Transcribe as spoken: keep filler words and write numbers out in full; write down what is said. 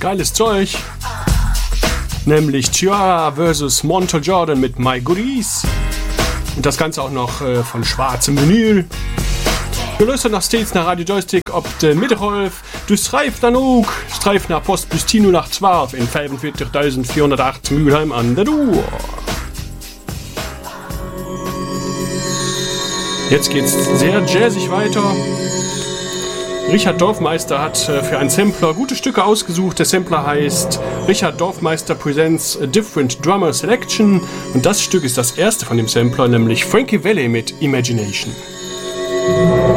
geiles Zeug. Nämlich Ciara versus. Montel Jordan mit My Goodies. Und das Ganze auch noch äh, von schwarzem Vinyl. Du löst noch stets nach Radio Joystick, ob der Mittelholf, du streifst dann auch, streif nach Post bis null nach zwölf in fünfundvierzigtausendvierhundertachtzig Mülheim an der Uhr. Jetzt geht's sehr jazzig weiter. Richard Dorfmeister hat für einen Sampler gute Stücke ausgesucht. Der Sampler heißt Richard Dorfmeister Presents a Different Drummer Selection. Und das Stück ist das erste von dem Sampler, nämlich Frankie Valli mit Imagination.